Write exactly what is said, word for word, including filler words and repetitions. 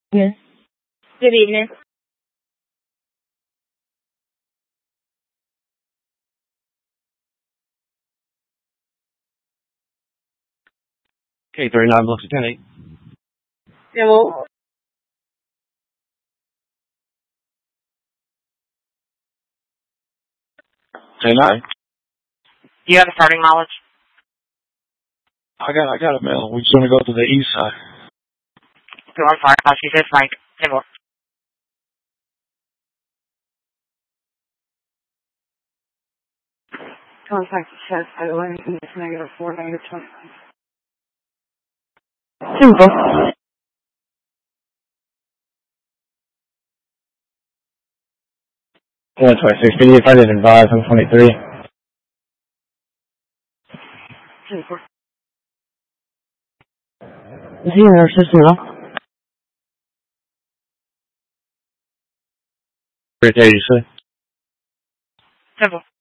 Yes. Good evening. K thirty-nine Biloxi ten eight. Yeah, well, K nine. do you have a starting mileage? I got I got it, man. We just gonna go to the east side. Go on, sorry. Oh, she said Frank. Table. Contact chest by the way, and it's negative four, negative twenty. Simple. one twenty-six. Can you find it in five? I'm twenty-three. Simple. Is he in our system now? Great day, you say? Simple.